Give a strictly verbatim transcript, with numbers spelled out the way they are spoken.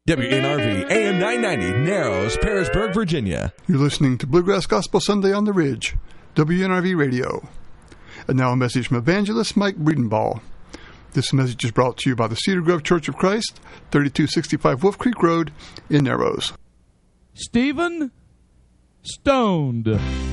W N R V, A M nine ninety, Narrows, Parisburg, Virginia. You're listening to Bluegrass Gospel Sunday on the Ridge, W N R V Radio. And now a message from Evangelist Mike Breedenball. This message is brought to you by the Cedar Grove Church of Christ, thirty-two sixty-five Wolf Creek Road in Narrows. Stephen Stoned.